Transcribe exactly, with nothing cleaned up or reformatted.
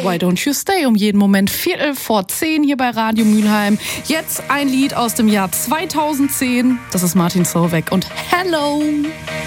Why Don't You Stay um jeden Moment Viertel vor zehn hier bei Radio Mülheim. Jetzt ein Lied aus dem Jahr zweitausendzehn. Das ist Martin Solveig und Hello.